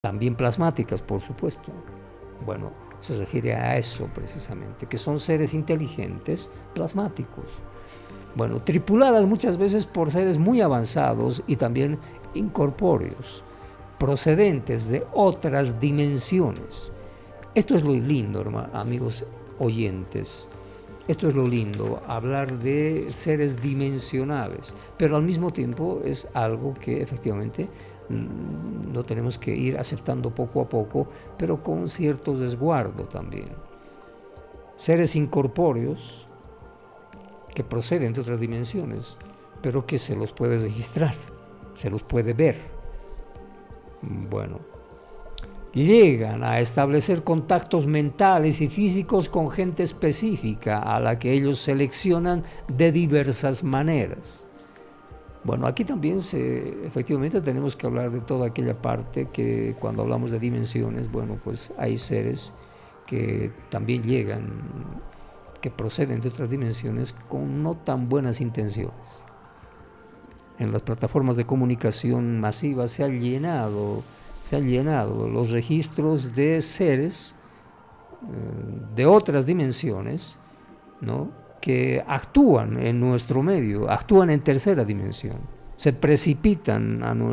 también plasmáticas, por supuesto. Bueno, se refiere a eso precisamente, que son seres inteligentes plasmáticos. Bueno, tripuladas muchas veces por seres muy avanzados y también incorpóreos, procedentes de otras dimensiones. Esto es lo lindo, amigos oyentes. Esto es lo lindo, hablar de seres dimensionales, pero al mismo tiempo es algo que efectivamente lo tenemos que ir aceptando poco a poco, pero con cierto resguardo también. Seres incorpóreos que proceden de otras dimensiones, pero que se los puede registrar, se los puede ver. Bueno, llegan a establecer contactos mentales y físicos con gente específica a la que ellos seleccionan de diversas maneras. Bueno, aquí también efectivamente tenemos que hablar de toda aquella parte que cuando hablamos de dimensiones, bueno, pues hay seres que también llegan, que proceden de otras dimensiones con no tan buenas intenciones. En las plataformas de comunicación masiva se han llenado los registros de seres de otras dimensiones, ¿no?, que actúan en nuestro medio, actúan en tercera dimensión, se precipitan a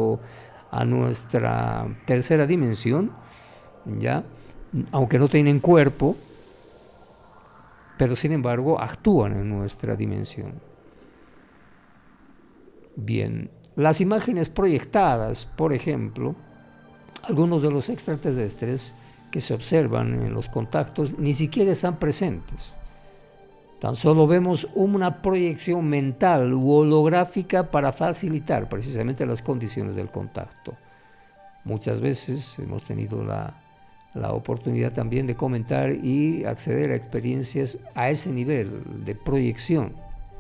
nuestra tercera dimensión, ¿ya?, aunque no tienen cuerpo, pero sin embargo actúan en nuestra dimensión. Bien, las imágenes proyectadas, por ejemplo, algunos de los extraterrestres que se observan en los contactos ni siquiera están presentes. Tan solo vemos una proyección mental u holográfica para facilitar precisamente las condiciones del contacto. Muchas veces hemos tenido la oportunidad también de comentar y acceder a experiencias a ese nivel de proyección.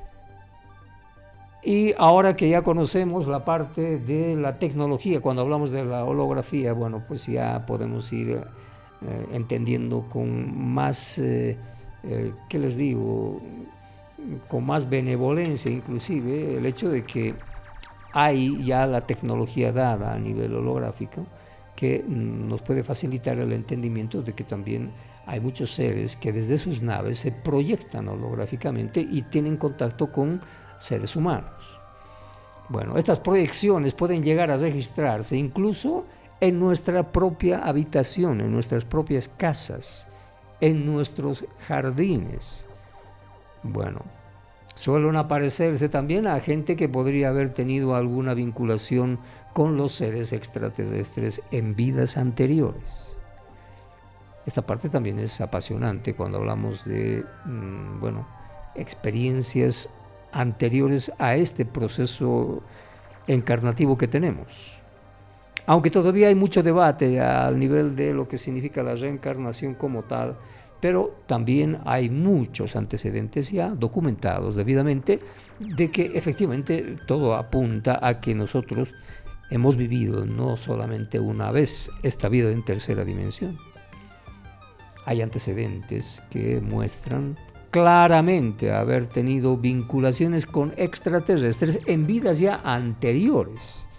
Y ahora que ya conocemos la parte de la tecnología, cuando hablamos de la holografía, bueno, pues ya podemos ir entendiendo con más, ¿qué les digo?, con más benevolencia inclusive el hecho de que hay ya la tecnología dada a nivel holográfico que nos puede facilitar el entendimiento de que también hay muchos seres que desde sus naves se proyectan holográficamente y tienen contacto con seres humanos. Bueno, estas proyecciones pueden llegar a registrarse incluso en nuestra propia habitación, en nuestras propias casas, en nuestros jardines. Bueno, suelen aparecerse también a gente que podría haber tenido alguna vinculación con los seres extraterrestres en vidas anteriores. Esta parte también es apasionante cuando hablamos de, experiencias anteriores a este proceso encarnativo que tenemos. Aunque todavía hay mucho debate al nivel de lo que significa la reencarnación como tal, pero también hay muchos antecedentes ya documentados debidamente de que efectivamente todo apunta a que nosotros hemos vivido no solamente una vez esta vida en tercera dimensión. Hay antecedentes que muestran claramente haber tenido vinculaciones con extraterrestres en vidas ya anteriores.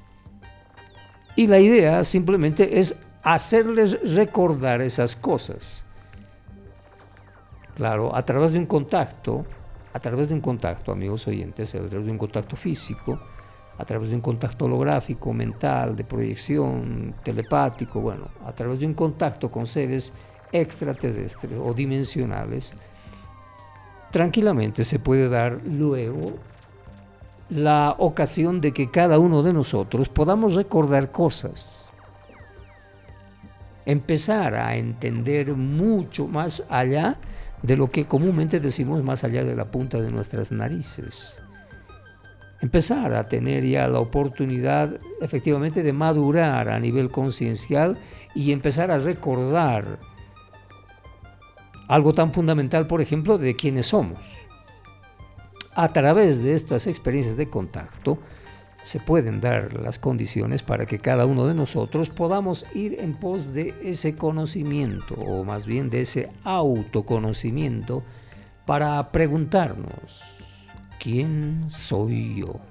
Y la idea simplemente es hacerles recordar esas cosas. Claro, a través de un contacto, amigos oyentes, a través de un contacto físico, a través de un contacto holográfico, mental, de proyección, telepático, bueno, a través de un contacto con seres extraterrestres o dimensionales, tranquilamente se puede dar luego la ocasión de que cada uno de nosotros podamos recordar cosas, empezar a entender mucho más allá de lo que comúnmente decimos, más allá de la punta de nuestras narices. Empezar a tener ya la oportunidad efectivamente de madurar a nivel conciencial y empezar a recordar algo tan fundamental, por ejemplo, de quiénes somos. A través de estas experiencias de contacto se pueden dar las condiciones para que cada uno de nosotros podamos ir en pos de ese conocimiento, o más bien de ese autoconocimiento, para preguntarnos, ¿quién soy yo?